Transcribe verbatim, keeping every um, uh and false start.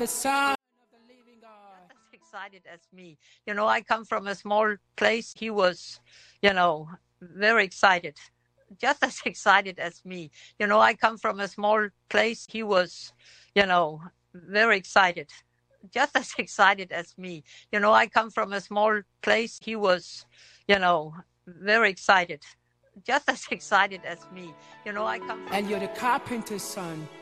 The Son of the living God. Just as excited as me. You know, I come from a small place. He was, you know, very excited. Just as excited as me. You know, I come from a small place. He was, you know, very excited. Just as excited as me. You know, I come from a small place. He was, you know, very excited. Just as excited as me. You know, I come from. And you're the carpenter's son.